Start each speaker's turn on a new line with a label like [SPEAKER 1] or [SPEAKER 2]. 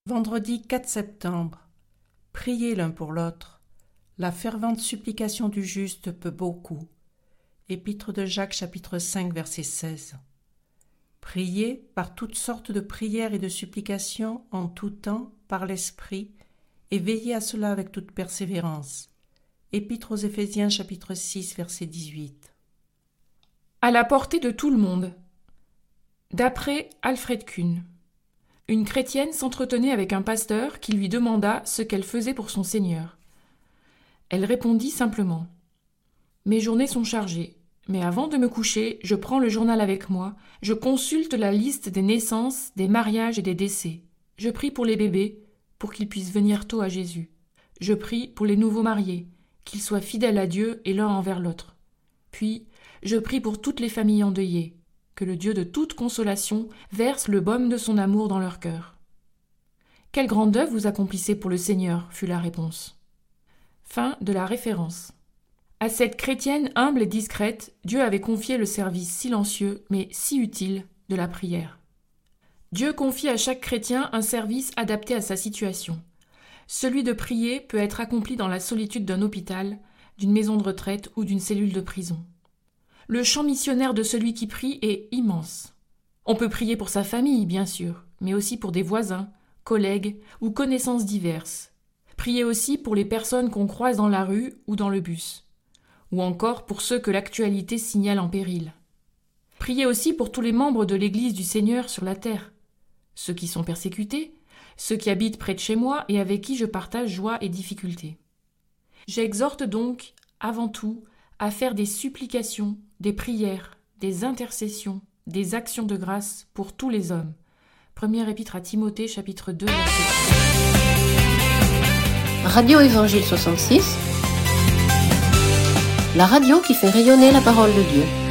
[SPEAKER 1] Vendredi 4 septembre. Priez l'un pour l'autre. La fervente supplication du juste peut beaucoup. Épître de Jacques chapitre 5 verset 16. Priez par toutes sortes de prières et de supplications en tout temps par l'Esprit et veillez à cela avec toute persévérance. Épître aux Éphésiens chapitre 6 verset 18.
[SPEAKER 2] À la portée de tout le monde. D'après Alfred Kuhn. Une chrétienne s'entretenait avec un pasteur qui lui demanda ce qu'elle faisait pour son Seigneur. Elle répondit simplement « Mes journées sont chargées, mais avant de me coucher, je prends le journal avec moi, je consulte la liste des naissances, des mariages et des décès. Je prie pour les bébés, pour qu'ils puissent venir tôt à Jésus. Je prie pour les nouveaux mariés, qu'ils soient fidèles à Dieu et l'un envers l'autre. Puis, je prie pour toutes les familles endeuillées, que le Dieu de toute consolation verse le baume de son amour dans leur cœur. » « Quelle grande œuvre vous accomplissez pour le Seigneur » fut la réponse. Fin de la référence. À cette chrétienne humble et discrète, Dieu avait confié le service silencieux, mais si utile, de la prière. Dieu confie à chaque chrétien un service adapté à sa situation. Celui de prier peut être accompli dans la solitude d'un hôpital, d'une maison de retraite ou d'une cellule de prison. Le champ missionnaire de celui qui prie est immense. On peut prier pour sa famille, bien sûr, mais aussi pour des voisins, collègues ou connaissances diverses. Prier aussi pour les personnes qu'on croise dans la rue ou dans le bus. Ou encore pour ceux que l'actualité signale en péril. Prier aussi pour tous les membres de l'Église du Seigneur sur la terre. Ceux qui sont persécutés, ceux qui habitent près de chez moi et avec qui je partage joie et difficultés. J'exhorte donc, avant tout, à faire des supplications, des prières, des intercessions, des actions de grâce pour tous les hommes. Première épître à Timothée, chapitre 2, verset 3.
[SPEAKER 3] Radio Évangile 66, la radio qui fait rayonner la parole de Dieu.